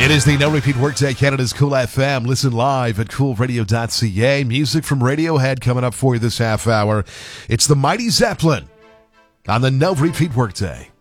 It is the No Repeat Workday, Canada's Cool FM. Listen live at coolradio.ca. Music from Radiohead coming up for you this half hour. It's the Mighty Zeppelin on the No Repeat Workday.